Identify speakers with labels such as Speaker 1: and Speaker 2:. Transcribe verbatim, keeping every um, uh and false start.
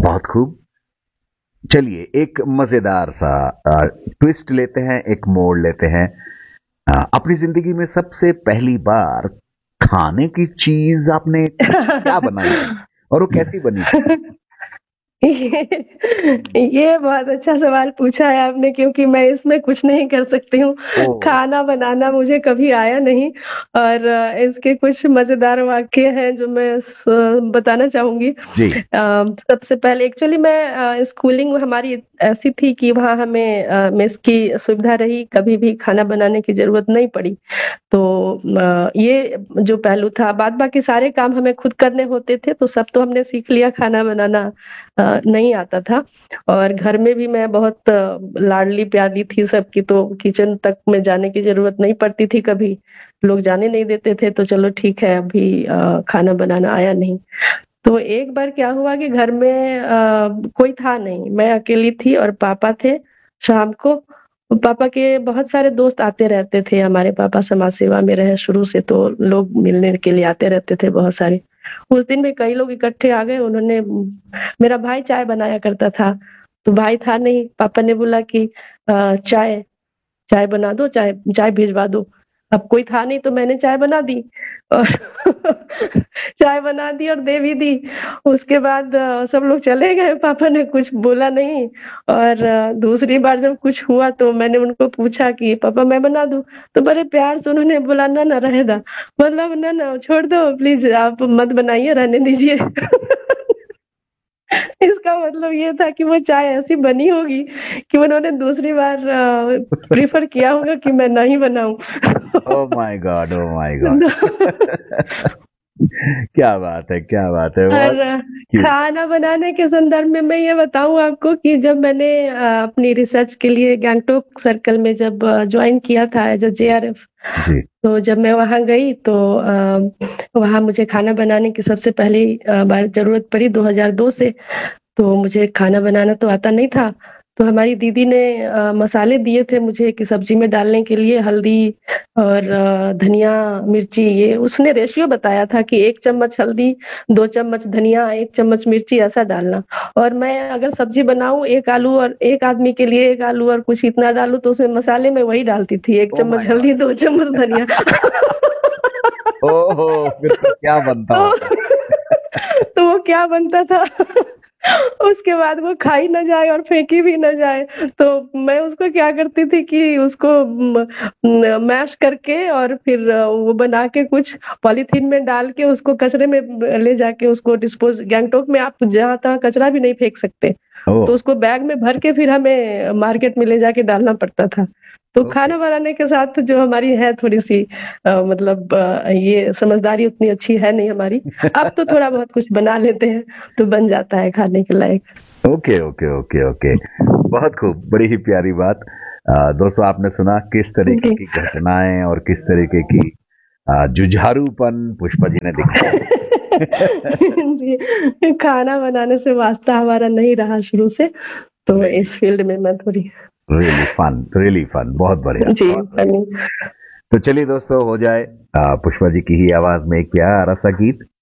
Speaker 1: बहुत खूब। चलिए एक मजेदार सा आ, ट्विस्ट लेते हैं, एक मोड़ लेते हैं। आ, अपनी जिंदगी में सबसे पहली बार खाने की चीज आपने क्या बनाई थी और वो कैसी बनी थी?
Speaker 2: ये ये बहुत अच्छा सवाल पूछा है आपने, क्योंकि मैं इसमें कुछ नहीं कर सकती हूँ।
Speaker 1: ओ।
Speaker 2: खाना बनाना मुझे कभी आया नहीं। और अ, इसके कुछ मज़ेदार वाक़ये हैं जो मैं स बताना चाहूँगी।
Speaker 1: जी।
Speaker 2: अ, सबसे पहले एक्चुअली मैं अ, स्कूलिंग हमारी ऐसी थी कि वहाँ हमें अ, मेस की सुविधा रही, कभी भी खाना बनाने की ज़रूरत नहीं पड़ी। तो अ, ये जो पहलू था, बाद बाकी सारे काम हमें खुद करने होते थे, तो सब तो हमने सीख लिया, खाना बनाना अ, नहीं आता था। और घर में भी मैं बहुत अ, लाडली-प्यारी थी सबकी, तो किचन तक में जाने की ज़रूरत नहीं पड़ती थी कभी। लोग जाने नहीं देते थे, तो चलो ठीक है, अभी अ, खाना बनाना आया नहीं। तो एक बार क्या हुआ कि घर में अ, कोई था नहीं, मैं अकेली थी और पापा थे। शाम को पापा के बहुत सारे दोस्त आते रहते थे, हमारे पापा समाज सेवा में रहे शुरू से, तो लोग मिलने के लिए आते रहते थे बहुत सारे। उस दिन भी कई लोग इकट्ठे आ गए, उन्होंने मेरा भाई चाय बनाया करता था, तो भाई था नहीं, पापा ने बोला कि अ, चाय चाय बना दो, चाय चाय भिजवा दो। अब कोई था नहीं तो मैंने चाय बना दी और चाय बना दी और दे भी दी। उसके बाद अ, सब लोग चले गए, पापा ने कुछ बोला नहीं। और अ, दूसरी बार जब कुछ हुआ तो मैंने उनको पूछा कि पापा मैं बना दूँ? तो बड़े प्यार से उन्होंने बोला ना, ना रहने दो। मतलब ना, ना छोड़ दो प्लीज़, आप मत बनाइए, रहने दीजिए। इसका मतलब ये था कि वो चाय ऐसी बनी होगी कि उन्होंने दूसरी बार अ, प्रेफ़र किया होगा कि मैं नहीं बनाऊँ।
Speaker 1: Oh my God, oh my God. क्या बात है, क्या बात है, बहुत
Speaker 2: और
Speaker 1: क्यूट।
Speaker 2: खाना बनाने के संदर्भ में मैं ये बताऊँ आपको कि जब मैंने अ, अपनी रिसर्च के लिए गैंगटॉक सर्कल में जब जॉइन किया था एज़ अ
Speaker 1: जी।
Speaker 2: जेआरएफ,
Speaker 1: जी।
Speaker 2: तो जब मैं वहाँ गई तो अ, वहाँ मुझे खाना बनाने की सबसे पहली अ, बार ज़रूरत पड़ी दो हज़ार दो से। तो मुझे खाना बनाना तो आता नहीं था, तो हमारी दीदी ने अ, मसाले दिए थे मुझे कि सब्ज़ी में डालने के लिए हल्दी और अ, धनिया, मिर्ची, ये उसने रेशियो बताया था कि एक चम्मच हल्दी, दो चम्मच धनिया, एक चम्मच मिर्ची ऐसा डालना। और मैं अगर सब्ज़ी बनाऊँ एक आलू और एक आदमी के लिए एक आलू और कुछ इतना डालूँ तो उसमें मसाले में वही डालती थी, एक
Speaker 1: ओ माय
Speaker 2: चम्मच
Speaker 1: गॉड।
Speaker 2: हल्दी, दो चम्मच धनिया।
Speaker 1: ओहो, फिर तो क्या बनता
Speaker 2: तो
Speaker 1: होगा?
Speaker 2: तो वो क्या बनता था उसके बाद वो खाई ना जाए और फेंकी भी ना जाए, तो मैं उसको क्या करती थी कि उसको म, न, मैश करके और फिर वो बना के कुछ पॉलीथीन में डाल के उसको कचरे में ले जाके उसको डिस्पोज, गैंगटॉक में आप जहाँ तहाँ कचरा भी नहीं फेंक सकते,
Speaker 1: ओह।
Speaker 2: तो उसको बैग में भर के फिर हमें मार्केट में ले जाके डालना पड़ता था। तो
Speaker 1: ओके।
Speaker 2: खाना बनाने के साथ जो हमारी है थोड़ी-सी अ, मतलब अ, ये समझदारी उतनी अच्छी है नहीं हमारी। अब तो थोड़ा बहुत कुछ बना लेते हैं, तो बन जाता है खाने के लायक।
Speaker 1: Okay, okay, okay, okay. बहुत खूब, बड़ी ही प्यारी बात। अ, दोस्तों आपने सुना किस तरीके
Speaker 2: जी।
Speaker 1: की घटनाएं और किस तरीके की अ, जुझारूपन पुष्पा जी ने दिखाया।
Speaker 2: जी, खाना बनाने से वास्ता हमारा नहीं रहा शुरू से, तो
Speaker 1: रियली,
Speaker 2: इस फील्ड में मैं थोड़ी
Speaker 1: रियली फन, रियली फन। बहुत बढ़िया,
Speaker 2: जी,
Speaker 1: बहुत बढ़िया।
Speaker 2: बनी।
Speaker 1: तो चलिए दोस्तों, हो जाए अ, पुष्पा जी की ही आवाज में एक प्यारा सा गीत।